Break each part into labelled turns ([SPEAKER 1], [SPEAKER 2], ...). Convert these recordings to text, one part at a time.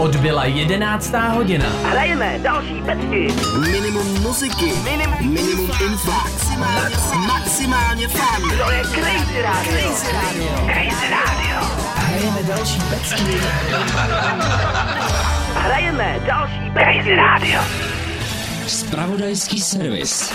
[SPEAKER 1] Odbyla 11. hodina.
[SPEAKER 2] Hrajeme další pecky.
[SPEAKER 3] Minimum muziky. Minimum info. Maximálně fun.
[SPEAKER 2] To je Crazy Radio. Crazy Radio.
[SPEAKER 1] Hrajeme další pecky.
[SPEAKER 2] Hrajeme další pecky. Crazy Radio.
[SPEAKER 4] Zpravodajský servis.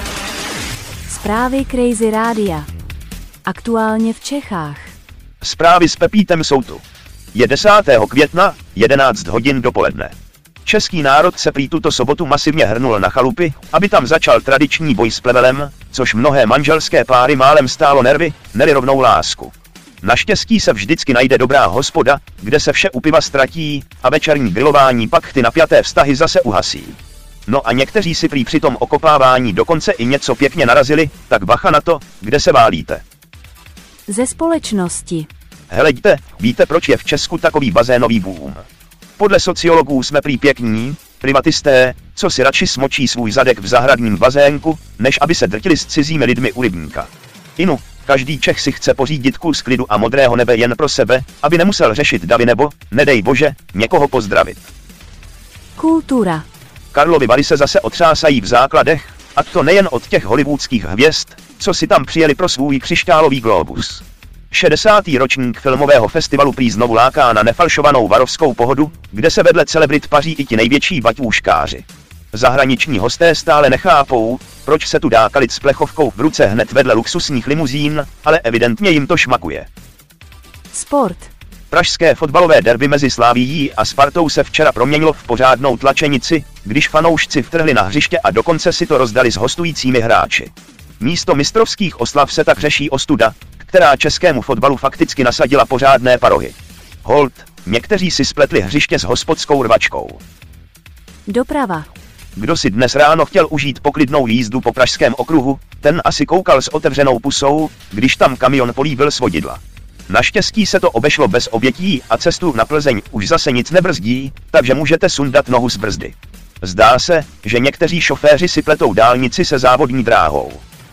[SPEAKER 5] Zprávy Crazy Rádia. Aktuálně v Čechách.
[SPEAKER 6] Zprávy s Pepítem jsou tu. Je 10. května, 11 hodin dopoledne. Český národ se prý tuto sobotu masivně hrnul na chalupy, aby tam začal tradiční boj s plevelem, což mnohé manželské páry málem stálo nervy, ne-li rovnou lásku. Naštěstí se vždycky najde dobrá hospoda, kde se vše u piva ztratí a večerní grilování pak ty napjaté vztahy zase uhasí. No a někteří si prý při tom okopávání dokonce i něco pěkně narazili, tak bacha na to, kde se válíte.
[SPEAKER 5] Ze společnosti.
[SPEAKER 6] Heleďte, víte proč je v Česku takový bazénový boom? Podle sociologů jsme prý pěkní, privatisté, co si radši smočí svůj zadek v zahradním bazénku, než aby se drtili s cizími lidmi u rybníka. Inu, každý Čech si chce pořídit kus klidu a modrého nebe jen pro sebe, aby nemusel řešit davy nebo, nedej bože, někoho pozdravit.
[SPEAKER 5] Kultura.
[SPEAKER 6] Karlovy Vary se zase otřásají v základech, a to nejen od těch hollywoodských hvězd, co si tam přijeli pro svůj křišťálový glóbus. 60. ročník filmového festivalu prý znovu láká na nefalšovanou varovskou pohodu, kde se vedle celebrit paří i ti největší baťůškáři. Zahraniční hosté stále nechápou, proč se tu dá kalit s plechovkou v ruce hned vedle luxusních limuzín, ale evidentně jim to šmakuje.
[SPEAKER 5] Sport.
[SPEAKER 6] Pražské fotbalové derby mezi Slavií a Spartou se včera proměnilo v pořádnou tlačenici, když fanoušci vtrhli na hřiště a dokonce si to rozdali s hostujícími hráči. Místo mistrovských oslav se tak řeší ostuda, která českému fotbalu fakticky nasadila pořádné parohy. Hold, někteří si spletli hřiště s hospodskou rvačkou.
[SPEAKER 5] Doprava.
[SPEAKER 6] Kdo si dnes ráno chtěl užít poklidnou jízdu po pražském okruhu, ten asi koukal s otevřenou pusou, když tam kamion políbil svodidla. Naštěstí se to obešlo bez obětí a cestu na Plzeň už zase nic nebrzdí, takže můžete sundat nohu z brzdy. Zdá se, že někteří šoféři si pletou dálnici se závodní dráhou.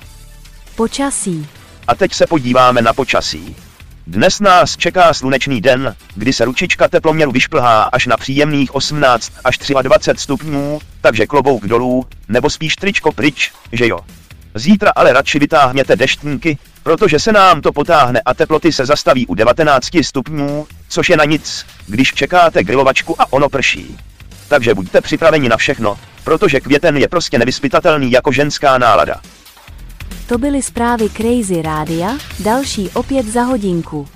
[SPEAKER 5] Počasí.
[SPEAKER 6] A teď se podíváme na počasí. Dnes nás čeká slunečný den, kdy se ručička teploměru vyšplhá až na příjemných 18 až 23 stupňů, takže klobouk dolů, nebo spíš tričko pryč, že jo. Zítra ale radši vytáhněte deštníky, protože se nám to potáhne a teploty se zastaví u 19 stupňů, což je na nic, když čekáte grilovačku a ono prší. Takže buďte připraveni na všechno, protože květen je prostě nevyzpytatelný jako ženská nálada.
[SPEAKER 5] To byly zprávy Crazy Rádia, další opět za hodinku.